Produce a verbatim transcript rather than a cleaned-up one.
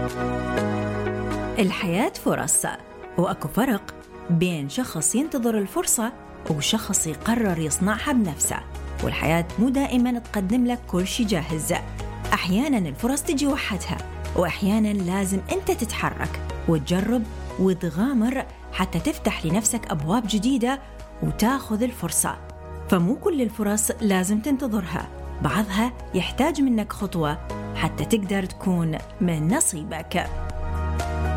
الحياة فرص، وأكو فرق بين شخص ينتظر الفرصة وشخص يقرر يصنعها بنفسه. والحياة مو دائما تقدم لك كل شي جاهز، أحيانا الفرص تجي وحدها، وأحيانا لازم أنت تتحرك وتجرب وتغامر حتى تفتح لنفسك أبواب جديدة وتاخذ الفرصة. فمو كل الفرص لازم تنتظرها، بعضها يحتاج منك خطوة حتى تقدر تكون من نصيبك.